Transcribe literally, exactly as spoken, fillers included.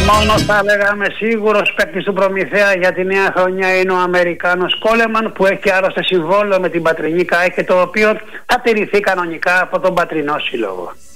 Μόνο θα λέγαμε σίγουρος παίκτης του Προμηθέα για τη νέα χρονιά είναι ο Αμερικάνος Κόλεμαν, που έχει άλλωστε συμβόλαιο με την πατρινή ΚΑΕ και το οποίο θα τηρηθεί κανονικά από τον πατρινό σύλλογο.